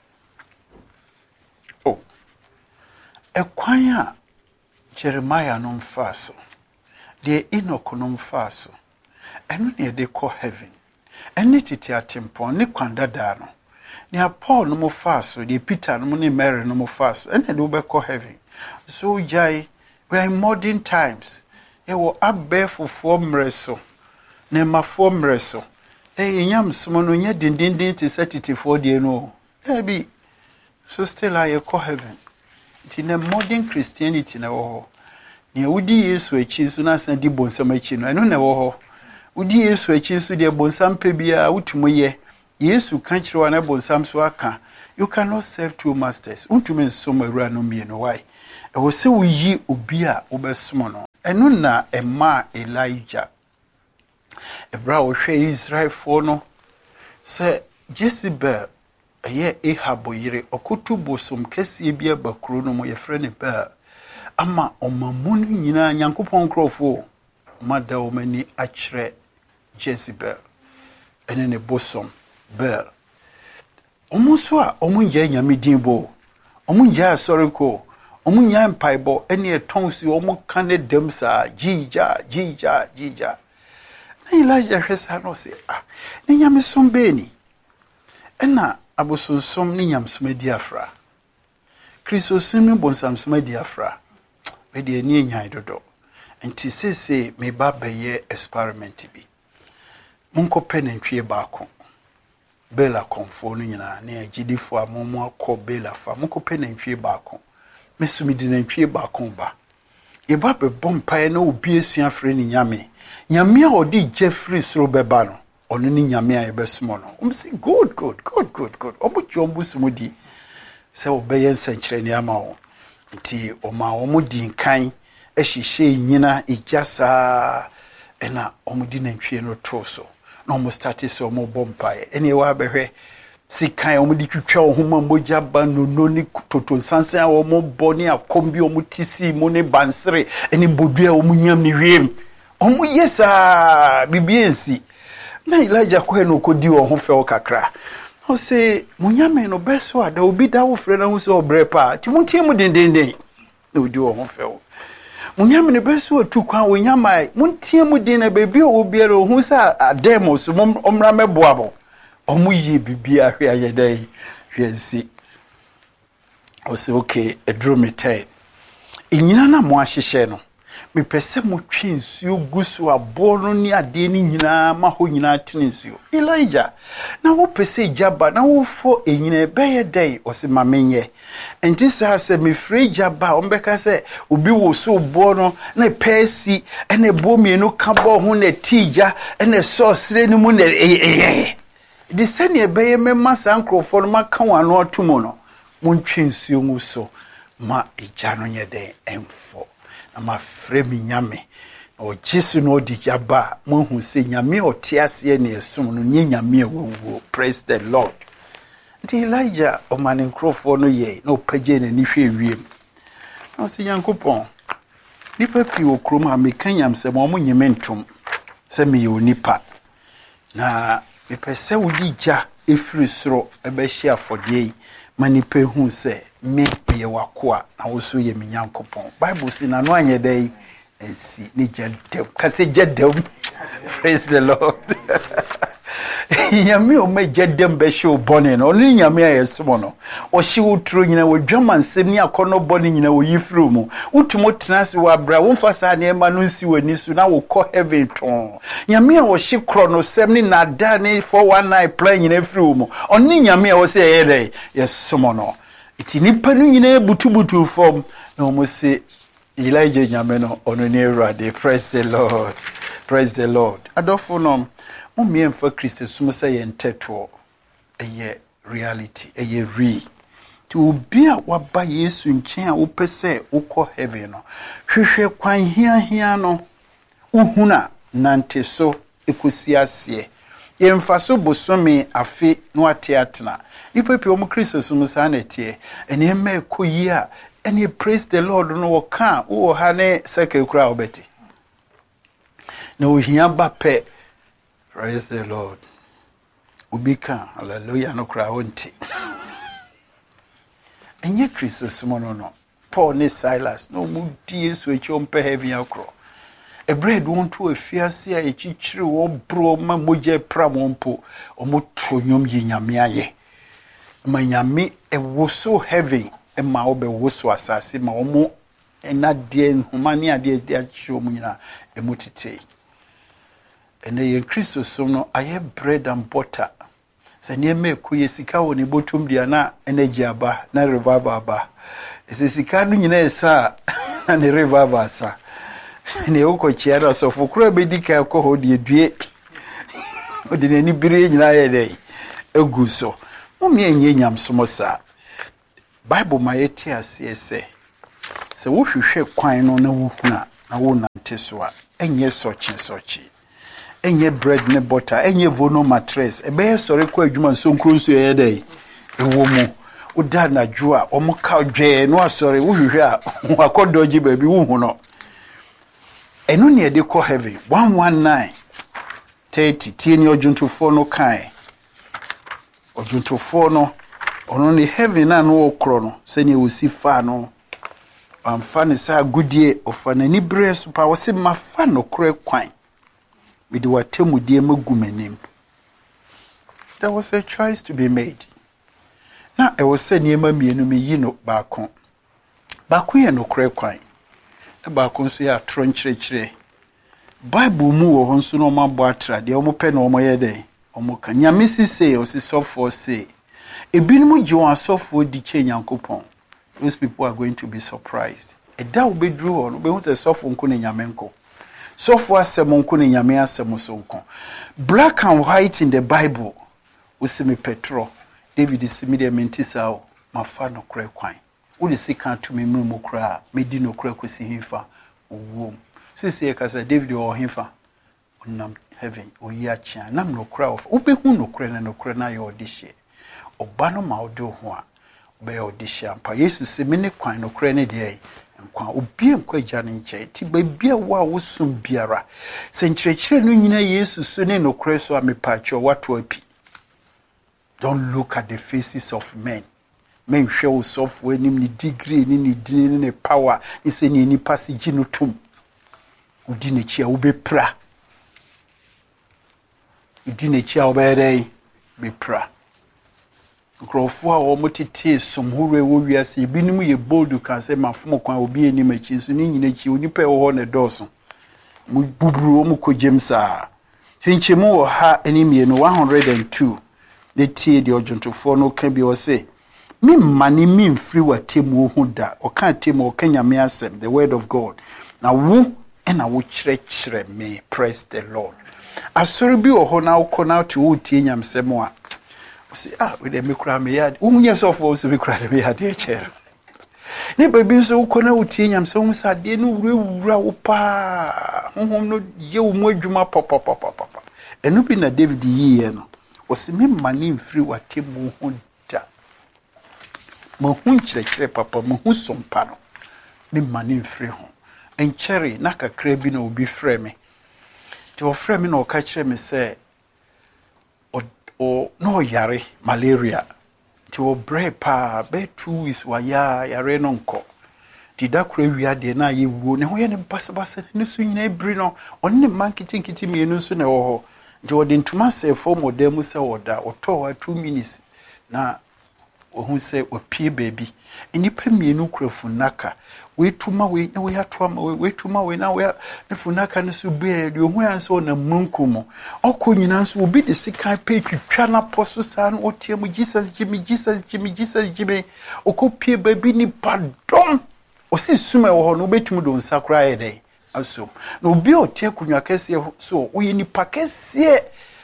oh ekwan a Jeremiah no mfa so de Enoch no mfa so eno ne de kɔ heaven ene tete atempɔn ne kwandada no ne Paul no mo fa so de Peter no ne Mary no mo fa so ene de wo be kɔ heaven. So jai we are in modern times. Ewo abefo mreso. Ne mafo mreso. Nyam somo no nya dindindin te setitifo de no. Bi so still I call heaven. It in a modern Christianity na wo. Ne wudi Yesu achi so na san di bonsam achi no. Eno na wo ho. Wudi Yesu achi so de bonsam pe bia wutumo ye. Yesu kan kire na bonsam so aka. You cannot serve two masters. Untume nsom awura no mie no why? E wo se wuyi obi a obesom no. Eno na ema Elijah. Ebra wo hwe Israel fo no se Jezebel eye Ahab yire okotu bosom kese bia bakro no mo ye frɛ ne ba ama omamu no nyina Nyankopɔn krofo mada o mani akyerɛ Jezebel ene ne bosom bel omuso a omunja nyame dinbo omunja asoreko omunya mpaibo ene etonsi omuka ne dem sa jija na Elijah hwesa no se ne nyame som beni ena abosonsom ne nyamsom di afra Kristo simi bonsamsom di afra we de ani nyan dodo enti sese me ba beye experiment bi monko penantwie baako bela konfo no nyina ne agidifo amomo akọ bela fa monko penantwie baako mesumi di nantwie baako ba ye ba be bompae na obi esua afre ni nyame nyame a odi Jeffrey soro beba no ono ni nyame a yebesumo no si good omuchi ombusumudi se obeye nsankyere ne ama wo nti oma omudi nkan ehihye nyina ejasa ena omudi nantwie no toso na omo start so omo bompae ene wa behwe sikan omudi twitwa ohoma mboja ba no ni totonsansan a omo boni akombi omo tisi mo ne bansere ene bodua omo nyam ni wiem omo yesa bibiensi na Elijah ko no kodi wo ho fe o kakra o se munyame no beso ada obi da wo frɛ na wo se obrepa ti muntie mu dendenden na odi wo ho fe o munyame no beso atu kwan wo nyama muntie mu den na bebi o obiara o hu sa ademos omra meboabo omo ye bibia hwe ayedai hwensi o se okay edro metai enyina na mo ahyehye no me pese mo twinsuo gusu abono ni ade ni nyina ma ho nyina tinsuo Elijah na wo pese jaba na wo fo enyina beye dai o se mamenye enti sa se me free jaba o mbeka se obi wo so bono na pesi ene bo mienu ka bo ho na tija ene so sire ni mu na di sene beye memma sankrofo no maka wano atomo no mo twinsuo mu so ma eja no nye den emfo ama fremi nyame o Jesu no di jaba mo hu se nyame o tiase ne esum no nye nyame wo praise the Lord. Ndi Elijah o manin krofo no ye no page ne ni hwe wiem no se Yankopon nipa pi o krom ha mekanyam se mo nyeme ntom se me ye onipa na me pese wodi ja efiri soro ebe hia afodie manipa hu se me ye wakoa na wo so ye me Nyankopon Bible say na no anye dai ensi ni jedem kase jedem praise the Lord nyame o me jedem be show bone no ni nyame ayesomo no o hye wotro nyina wo dwamansem ni akono bone nyina wo yifru mu utumo tenase wa bra wo mfasa na ema no nsi wani su na wo kɔ heaven ton nyame a wo hye kro no sem ni nada ni 419 plan nyina fru mu oni nyame a wo se ye dai yesomo no iti nipa no nyina butubutu form na o mo se Elijah nyame no ono ni Awurade praise the Lord adofo no mo miemfa Kristo sum say ye nteto eye reality eye re ti obi a waba Yesu nchen a wo pese ukọ heaven no hwehwe kwan hia no uhuna nante so ekosi ase ye mfa so bosome afe no atiatena nipa pe o mo Kristo sum sa na tie ene ma ekoyi a ene praise the Lord no wo ka wo ha ne seke kura obeti na ohia ba pe praise the Lord ubika hallelujah no kura wonti enye Kristo sumono no Paul ne Silas no mu die Yesu echi ompe heaven akro e bread won to afiase a echichire wo bro ma moje pramompo omo tonyom yinyame aye ma nyame e wo so heaven e ma obe wo so asase ma omo and not dear humania dear shomina emutite. And the Christus sono I have bread and butter. Sanyeme kuyesika woni botum dia na energy aba na revival aba. Sesika no nyina sa na ne revival sa. Ne ukochia na so fukura bedika ko ho de due. Odi ne ni bire nyina ye dey. Egu so. Mumye enye nyamsomo sa. Bible ma yeti ase se. Se wo hwehwe kwan no na wo huna na wo nante so a enye sochi. Enye bread ne butter, enye vono mattress. Ebe sori kwa adwuma sonkro nso ye dey. Ewo mu. Oda na dwoa, omo ka dwe no asori wo hwehwe a wakodoji baabi wo hu no. Eno ne de ko heaven 119:30 tieni ojunto no kan. Ojunto no ono ne heaven na no okro no se ne osi fa no. Amfa ne sa gudie ofa na ni bre so pa wo se mafa no kro kwan. With what temudie magumenim. There was a choice to be made. Now I was saying yema mienu me yino bakon. Bakon ye no kre kwan. E bakon so ya tronchire. Bible mu wo honso no mabo atra de omo pe na omo ye den. Omo ka nyamesi say o si sofo say. Ebinum ji won asofo di che Nyankopon. Those people are going to be surprised. E da obedru on be hu se sofo nko ne nyamenko. So far, black and white in the Bible. Usimi Petro, David is media mentisao, my father cray quine. Would the sick to me mumukra, made no crack with himfa, womb. Sissy Casa David or himfa, on heaven, or yacha, nam no crowd, open no crane no crana or dish. O bano maudo hoa, bear disha, pa Jesus semine quine or crane day. Kwa obi enkwa jane nche ti bebia wa wosum biara se nkyerɛkyerɛ no nyina Yesu so ne no kreso amepacho wato api. Don't look at the faces of men. Men hwɛ wo sofo anim ni degree ni din ni power ni se ni nipa se gino tum. Udi ne chia wo bepra. Udi ne chia wo bepra. Nkrofo a wo motete somhore wo wiase ebinim ye bold kan say mafom kwan obi enim achi so ni nyina chi onipa wo ho ne doso mu buburu mu kogem saa hinchemu wo ha enimie no 102 de tie de ojuntofo no ka bi o say mi mani mi mfiri watemu ho da o kan temu o kan nyame asem the word of God na wo na wo kyerɛkyerɛ me. Praise the Lord. Asori bi wo ho na wo kɔ to wo tie nyamsem a say we dey make cry me yard. Unye so for so be cry me yard e chair. Ne baby so ko na utie nyam so musa de no wura wo pa. Honhom no ye wo mu adwuma papa. Enu bi na David yiye no. O se me mani mfiri watemu ho da. Mo hu kyerɛkyerɛ papa mo hu sompa no. Me mani mfiri ho. Enkyere na kakra bi na obi frɛ me. Ti o frɛ me na o ka kyerɛ me sɛ o no yare malaria ti o bre pa be 2 weeks wa yare no nko ti da kura wi ade na ye wuo ne ho ye ne basabasa ne so nyina ebri no on ne mankinkiti mienu so ne wo ho nti o de ntuma se for modem se oda o to wa 2 minutes na o hu se o pie baby enipa mienu kura funaka we tuma we na we atoma we tuma we na we ne funaka ne so be de hu an so na munkumo okọ nyina so obi de sika pe twitwa na poso sa no otie mu Jesus Jimmy okọ pie baby ni pardon o si suma wo ho no betum do nsakra ye dey aso na obi otie kunwa kese so wo ni pakese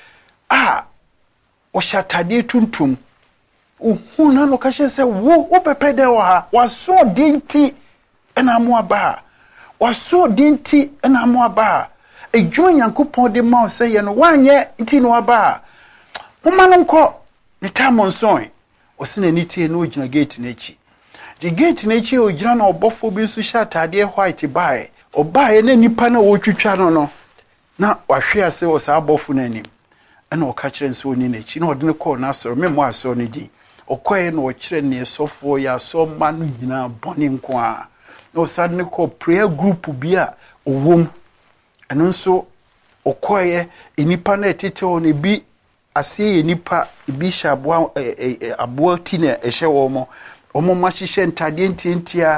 o shatade tuntum o na no ka se wo pepe de wo ha waso dinti ena mo aba waso dinti ena mo aba edwo Nyankopon de ma se ye no wanye nti no aba moma no nko ne tamon son o se na nitie no ogina gate na echi the gate na echi ogina na obofo bi so shatade white bae obae na nipa na wo twitwa no na wahwe ase wo sa abofo na anim ena o ka kire nso oni na echi na ode ne call na asoro me mo asoro ne di okoye na o kire ne sofo ya so ma no nyina boni nko a no sadne ko prayer group bi a owom eno nso okoye enipa na etete on ebi ase enipa ebi shabwa aboa ti na ehye wo mo omo ma hihye ntade ntintia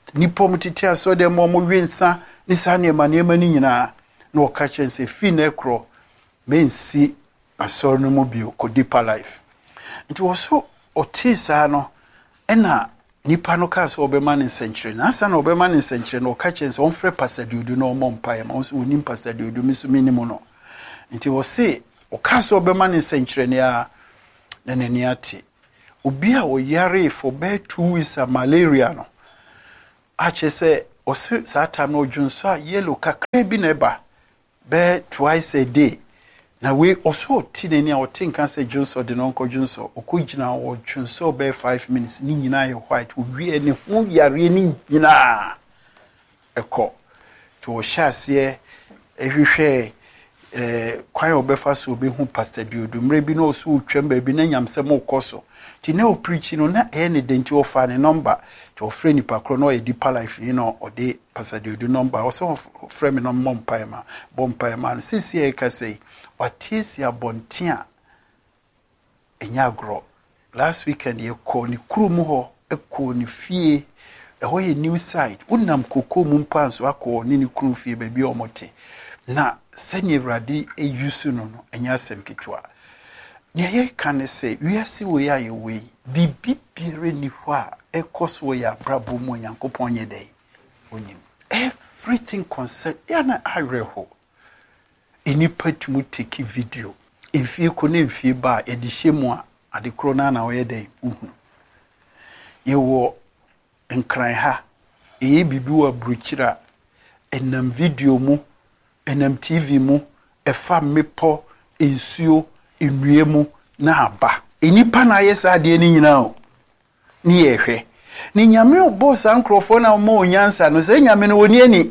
nipa mutiti aso de mo wensa ni sa ne ma ni nyina na o ka chen se fi na ekro mensi aso no mu bio ko deeper life nti wo so otisa no ena nipa no ka so obema ne nsenkyere na asa na obema ne nsenkyere no ka chen se on frɛ pasadiodu no mo mpae ma so onim pasadiodu miso minimo no nti wo se o ka so obema ne nsenkyere ne a na nani ate obi a o yare for be 2 weeks a malaria no a che se o se sa time no dwunso a yellow kakra bi na eba be twice a day na we also tineni a o tinka se dwunso de no nko dwunso okugina o dwunso be 5 minutes ni nyina ye white o wie ne ho yare ni nyina eko to o hyase ehwehwe kwan obefa so obehu pastor Diodu mre bi no so twem ba bi na nyamsem okoso ti na o preach no na ne denti ofa ne number to ofre ni pakro no e deeper life ni no ode pastor Diodu number o so ofre me no mompaema bompaema no sisi e ka sei watisi abontia enyagro last weekend ye ko ni krumu ho eko ni fie ho ye new side unam koko mu mpanso akọ ni kru fie ba bi omote na senye radi eyusu no enya asem kitwa ne ye kan se wiase wo ya ye we bibi bire ni ho a ekoso ya brabo mu Nyankopon ye dai onim everything concern ya na areho enipa tumu take video efie ko na efie ba e di hyemu a ade kro na wo ye dai uhu ye wo nkran ha e bibi wa bruchira enam video mu enam TV mu efa mepo ensuo enue mu na aba enipa na yesa de ni nyina o ni yehwe ni nyame obo sankrofo na mo onyansa no se nyame no woni ani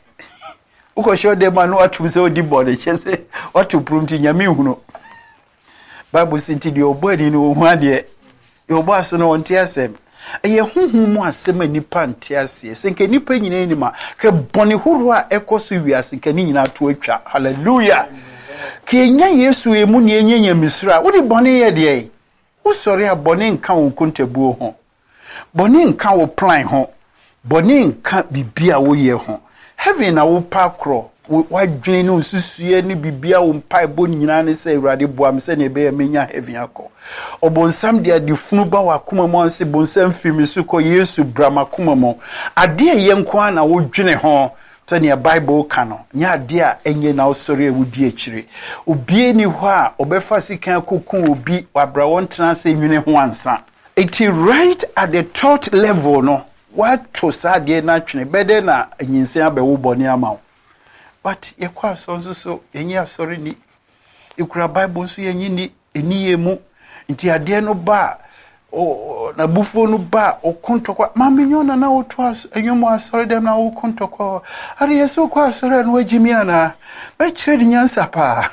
uko show de ma no atum se odi body chese watu prumti nyame huno bible sinti de obo ani no hu ade obo aso no onte asem eye huhu mu asem anipa nte ase senke nipa nyina ni ma ke bone huru a ekoso wiase ke ni nyina to atwa hallelujah kenya yesu emu ne enyenya misra wo de bone ye de wo sori a bone nka wo kontabuo ho bone nka wo plan ho bone nka bibia wo ye ho heaven na wo pakro wadwene no susue ni bibia wo mpai bo nyina ne se urade boam se ne be ya menya heaven akọ obonsam de adifunu ba wakoma mo anse bonsam fimi su ko yesu brama kuma mo ade ye nko na wo dwene ho so ne bible kano nya ade a enye na osori ewudi akire obie ni ho a obefa sikan kokun obi wabra won tena se nwene ho ansa it is right at the third level no what to sade na twene bede na anyinsen abewo bone ama but ye kwa so enye asori ni ikura bible so yenyi ni eniye mu nti ade no ba o na bufo no ba o kontokwa mamenyona na oto enyomo asori dem na o kontokwa ari yeso kwa asori no wajimia na be chire nyansa pa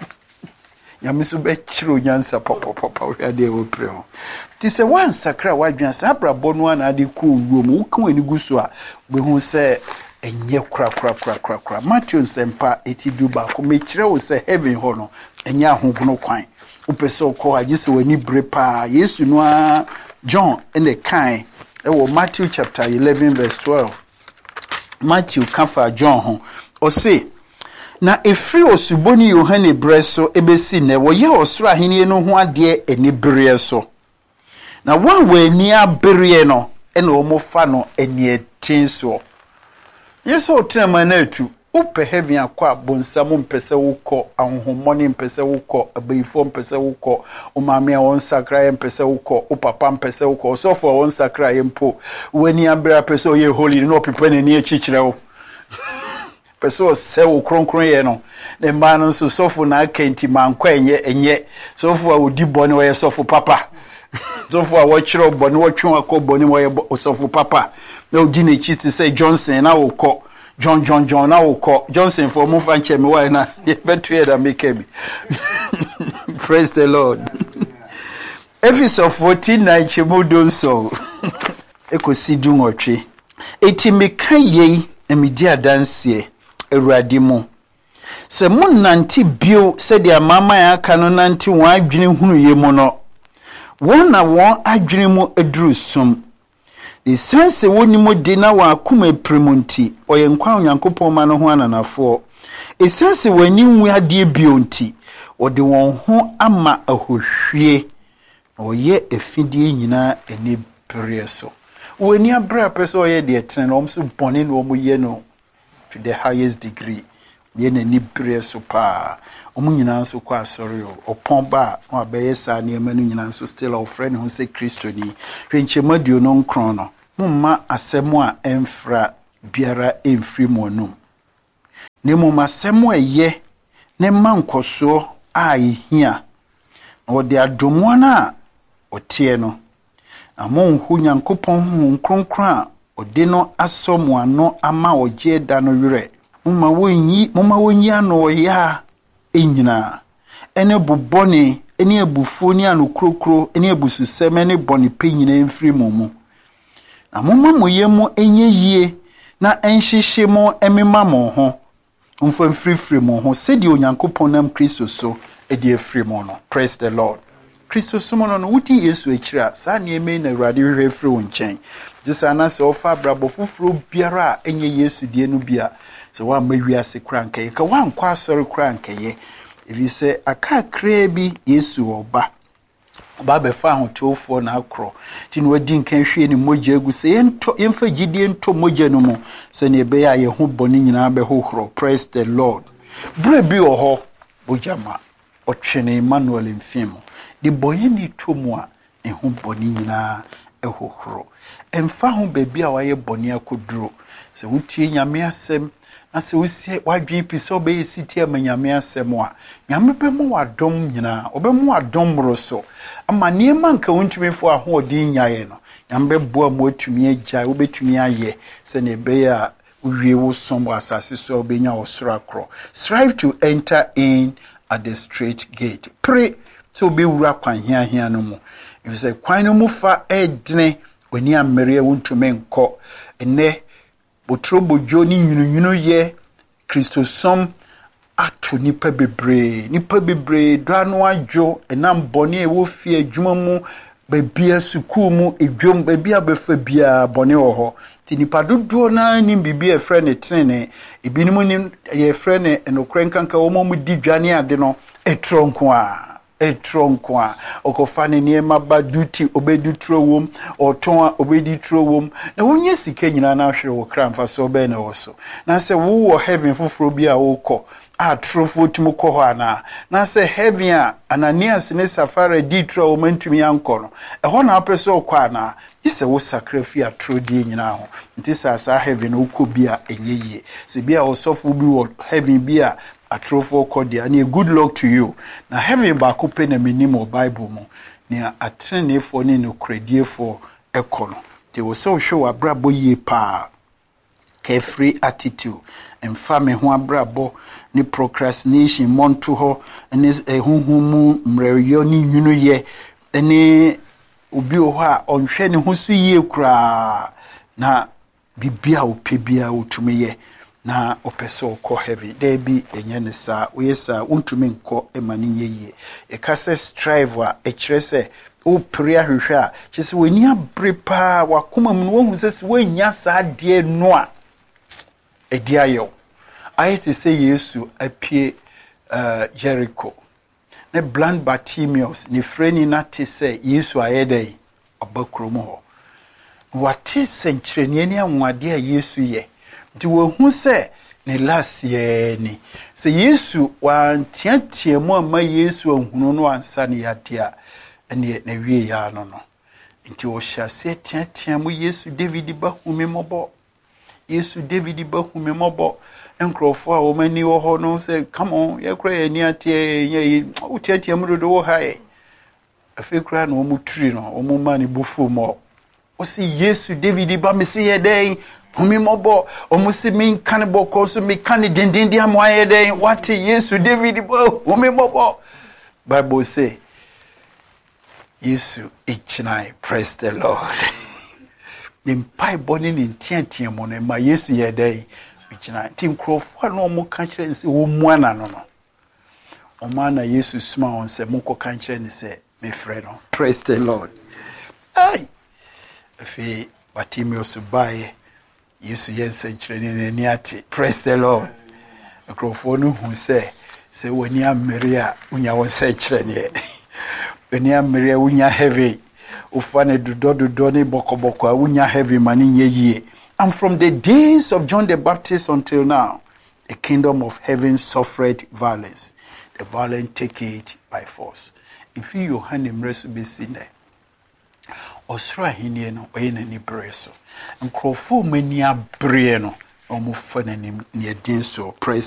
nyamiso be chiro nyansa papa we ade wo preo ti se wan sakra wadwan sa brabo no na ade ku wuom wukan ani guso a be hu se enye kra Matthew nsempa etidu ba ko me chire wo se heaven ho no enye ahogono kwan upeso ko agise wani brepa Yesu no a John ene kan e wo Matthew chapter 11 verse 12 Matthew kafa John ho o se na efri osuboni Yohane breso ebesi ne wo ye osoro ahene no ho ade eni bere so na wan wani abere no ene wo mofa no eni etinso Yesu otrema na atu upe heaven akwa bonsam mpese wukọ ahonhomoni mpese wukọ abayifo mpese wukọ umame a won sakra mpese wukọ upapa mpese wukọ sofo won sakra yempo wani abra pese oye holy no pepe ne achichire wo pese o se wo kronkron ye no ne ma no so sofo na akenti mankwa enye sofo a odi bone wo ye sofo papa sofo a wo chiro bone wo twen akọ wo ye sofo papa na odi na chi se Johnson na wukọ John na wukọ Johnson for mu fanche me wa na betu ye da make me praise the Lord Ephesians 14:9 chemudo so ekosidu nwotwe eti mekan yei emidi adanse awurade mu se mun nanti bio se dia mama ya aka no nanti won adwene hunu ye mu no won na won adwene mu aduru sum sense woni mo de na wa akoma primonti oye nkwa onyankopon ma no ho ananafo sense wani nwu ade bionti ode won ho ama ahohwie oye efidie nyina eni preso wani abra person oye de tren no so bone no mo ye no to the highest degree ye na ni preso pa omu nyina so kwa sorry opon ba no abeye sa ne ma no nyina so still our friend who say Christo ni hwenchemadio no nkron no mumma asemu a emfra biara emfri monum ne mumma asemu eye ne mankoso a ehia o de adomo na otie no amon hu nyankopon hu nkronkron a ode no asomo ano ama oje da no were mumma wonyi ano ya enyina ene bubone ene abufuo ni anokrokro ene abususem ene bone penyina emfri momu na mumma moyemu enye yie na enhyehye mo emema mo ho mfam free mo ho sedi onyankopon nam Kristo so edi afri mo no. Praise the Lord. Kristo so mo no wuti Yesu akira sa na eme na Awurade hwehwe free wo nchen disa na se ofa brabo fufuro biara enye Yesu die no bia so wa mawiase krankaye ka wa nkwa asori krankaye evi se aka kra bi Yesu oba be fa ahotofo na akro ti no wadi nkan hwie ni moja egu se yemfa gidie nto moja no mu se ne be ya ye ho boni nyina be hohoro. Praise the Lord. Bre bi oho bojama otwene Emmanuel mfimo de boye ni tomu a ne ho boni nyina ehohoro emfa ho baby a waye boni akoduro se wutie nyame asem na se wusie wadwen piso be siti amanyame asem a nyame be mo wadom nyina obemu wadom roso ama niema nka wontumi fo ahodin nyaye no nyame boa mo atumi agya obetumi aye se ne be ya uwie wo som asase so obenya osoro akro. Strive to enter in at the straight gate. Pray so be wura kwan hia no mu if say kwan no mu fa edne oni amere wontumi nko ene botrobojo ni nyunyunu ye Kristo som ato nipa bebre do anu adwo enam bone e wo fie adwuma mu babia suku mu edwom babia befa bia bone wo ho ti nipa dodo na ni bibia e frɛ ne trene ebinim ni ye frɛ ne enokrenkanka wo mu di dwane ade no etronko a okofa ne niema ba duty obedutro wom oton obeditro wom na wonye sika nyina na hwere wo kra mfa so be na wo so na se wo heaven fufuro bi a wo kɔ a trofo timo kɔ ho ana na se heaven a Ananias ne Safara ditro wo mantumi ankɔ no ɛhɔ na apɛso kɔ ana ise wo sacrifice atrodi nyina ho nti sa heaven wo kɔ bi a enye yie se bi a wo sofo bi wo heaven bi a atrofo kɔ and a good luck to you na heaven ba ko pe na minimo Bible mu ne atrenefo ne no krediefo ekɔ no te wo so hwe abrabo yie pa carefree attitude emfa me ho abrabo ni procrastination monto ho ne ehunhumu mreyo ni nwunu ye ne obi ho a onhwe ne ho so yie kura na bibia opebia otumeye na opeso ko heavy there be enye ne sa we sa untumi nko emani yeye e ka se strive a e kire se o prayer hwehwe a kyese wani abre pa wakoma mu wo hu se wanya sa de no a edi ayo ayete se Yesu apie Jericho ne blind Bartimaeus ne freni na te se Yesu ayedai obakrom ho wate senkyerene ne anwade a Yesu ye nti wo hu se ne lasie ni se Yesu wantiatia mu ama Yesu ahunu no ansa ne yade a ene na wie ya no no nti wo hyase tiatia mu Yesu David ba humemobɔ Yesu David ba humemobɔ enkrofo a wo mani wo ho no se come on ye kra ye ni atie ye utiatia mu do wo hae afekra no mu turi no wo mu mani bufu mo o si Yesu David ba me se ye den humemobɔ o mu si min kan bɔ so me kan dindin dia mo ye den what Yesu David ba humemobɔ Bible say Yesu ichinai. Praise the Lord. Impai boni ni ntiantia mo no ma Yesu ye den ichinai tim krofo no mo ka kire nse wo muana no no o ma na Yesu sma on se mo ko ka kire ni se me frɛ no. Praise the Lord. Ai fi Bartimaeus baeɛ Yesu yɛ nsɛnkyerɛnne n'ani ate. Praise the Lord. Nkurɔfoɔ no hu sɛ w'ani ammere a wonya wo nsɛnkyerɛnneɛ. W'ani ammere a wonya heaven. Ufa ne dodɔ ne bɔkɔbɔkɔ a wonya heaven ma ne nyɛ yie. And from the days of John the Baptist until now, the kingdom of heaven suffered violence. The violent take it by force. If you Yohane mreso besine, osra hinie no oye n'ani bere so. Nkrɔfo mani abere no omo fa n'anim ne din so. Praise